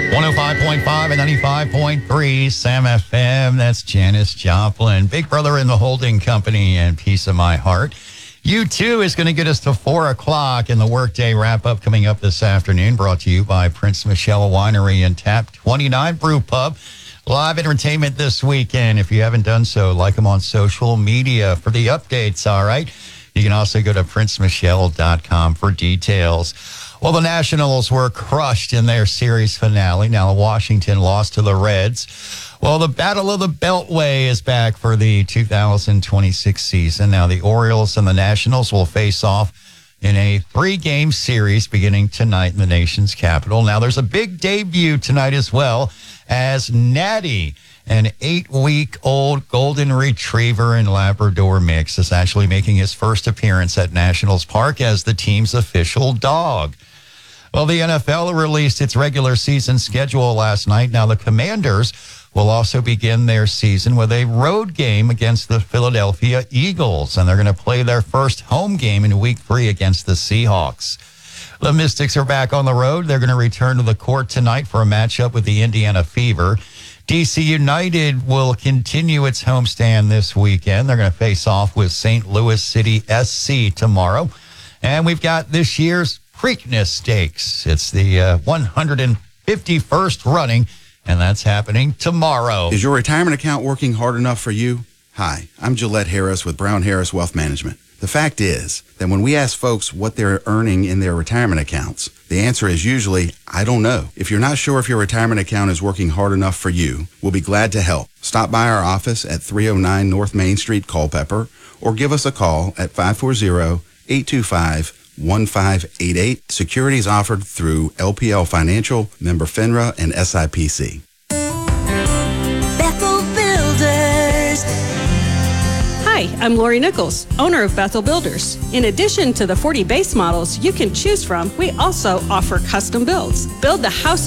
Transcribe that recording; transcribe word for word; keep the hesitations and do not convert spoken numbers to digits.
one oh five point five and ninety-five point three Sam F M. That's Janis Joplin. Big Brother in the Holding Company and Piece of My Heart. U two is going to get us to four o'clock in the Workday wrap-up coming up this afternoon, brought to you by Prince Michelle Winery and Tap twenty-nine Brew Pub. Live entertainment this weekend. If you haven't done so, like them on social media for the updates, all right? You can also go to prince michelle dot com for details. Well, the Nationals were crushed in their series finale. Now, Washington lost to the Reds. Well, the Battle of the Beltway is back for the two thousand twenty-six season. Now, the Orioles and the Nationals will face off in a three-game series beginning tonight in the nation's capital. Now, there's a big debut tonight as well as Natty, an eight-week-old golden retriever and Labrador mix, is actually making his first appearance at Nationals Park as the team's official dog. Well, the N F L released its regular season schedule last night. Now, the Commanders will also begin their season with a road game against the Philadelphia Eagles, and they're going to play their first home game in week three against the Seahawks. The Mystics are back on the road. They're going to return to the court tonight for a matchup with the Indiana Fever. D C United will continue its homestand this weekend. They're going to face off with Saint Louis City S C tomorrow. And we've got this year's Preakness Stakes. It's the uh, one hundred fifty-first running, and that's happening tomorrow. Is your retirement account working hard enough for you? Hi, I'm Gillette Harris with Brown Harris Wealth Management. The fact is that when we ask folks what they're earning in their retirement accounts, the answer is usually, I don't know. If you're not sure if your retirement account is working hard enough for you, we'll be glad to help. Stop by our office at three oh nine North Main Street, Culpeper, or give us a call at five four zero, eight two five, one five eight eight. Securities offered through L P L Financial, member FINRA, and S I P C. Bethel Builders. Hi, I'm Lori Nichols, owner of Bethel Builders. In addition to the forty base models you can choose from, we also offer custom builds. Build the house